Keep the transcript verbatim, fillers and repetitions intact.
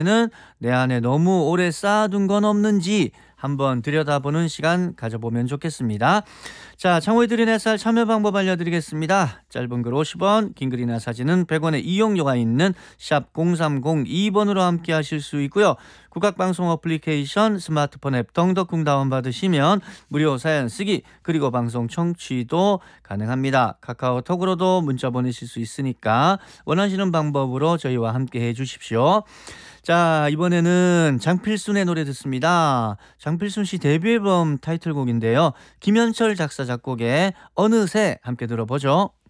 는 내 안에 너무 오래 쌓아둔 건 없는지 한번 들여다보는 시간 가져보면 좋겠습니다. 자, 창호이들의 넷살 참여 방법 알려드리겠습니다. 짧은 글 오십 원, 긴 글이나 사진은 백 원의 이용료가 있는 샵 공삼공이 번으로 함께 하실 수 있고요. 국악방송 어플리케이션 스마트폰 앱 덩덕궁 다운받으시면 무료 사연 쓰기 그리고 방송 청취도 가능합니다. 카카오톡으로도 문자 보내실 수 있으니까 원하시는 방법으로 저희와 함께 해주십시오. 자, 이번에는 장필순의 노래 듣습니다. 장필순 씨 데뷔 앨범 타이틀곡인데요. 김현철 작사 작곡의 어느새 함께 들어보죠.